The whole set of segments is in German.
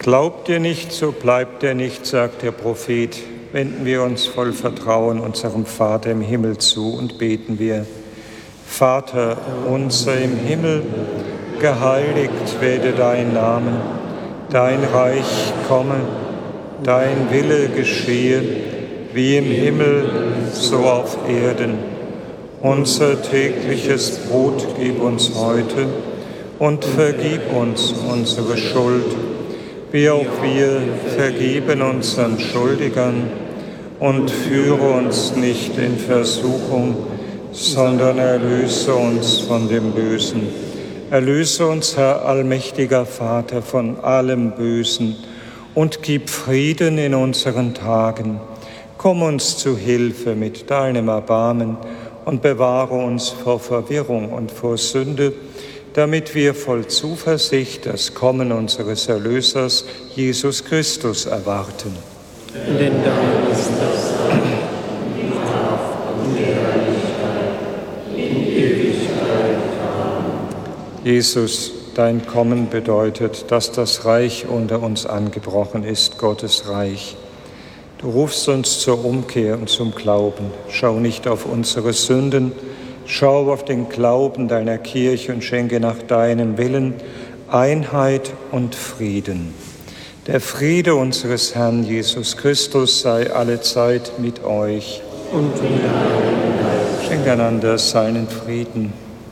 Glaubt ihr nicht, so bleibt ihr nicht, sagt der Prophet. Wenden wir uns voll Vertrauen unserem Vater im Himmel zu und beten wir. Vater unser im Himmel, geheiligt werde dein Name, dein Reich komme, dein Wille geschehe, wie im Himmel, so auf Erden. Unser tägliches Brot gib uns heute und vergib uns unsere Schuld, wie auch wir vergeben unseren Schuldigern, und führe uns nicht in Versuchung, sondern erlöse uns von dem Bösen. Erlöse uns, Herr allmächtiger Vater, von allem Bösen und gib Frieden in unseren Tagen. Komm uns zu Hilfe mit deinem Erbarmen und bewahre uns vor Verwirrung und vor Sünde, damit wir voll Zuversicht das Kommen unseres Erlösers, Jesus Christus, erwarten. Denn dein ist das Reich, die Kraft und die Herrlichkeit in Ewigkeit. Amen. Jesus, dein Kommen bedeutet, dass das Reich unter uns angebrochen ist, Gottes Reich. Du rufst uns zur Umkehr und zum Glauben. Schau nicht auf unsere Sünden, schau auf den Glauben deiner Kirche und schenke nach deinem Willen Einheit und Frieden. Der Friede unseres Herrn Jesus Christus sei allezeit mit euch. Und mit deinem Geist. Schenkt einander seinen Frieden.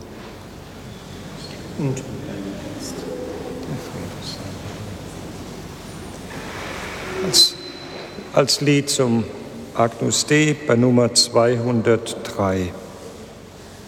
Und als Lied zum Agnus Dei bei Nummer 203.